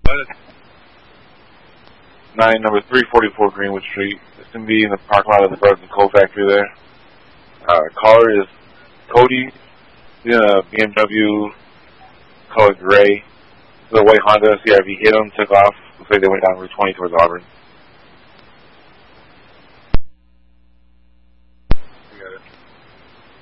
9, number 344 Greenwood Street. It's going to be in the parking lot of the Brothers & Co. factory there. Caller is Cody, BMW, color gray. The white Honda CRV hit him, took off. Looks like they went down Route 20 towards Auburn.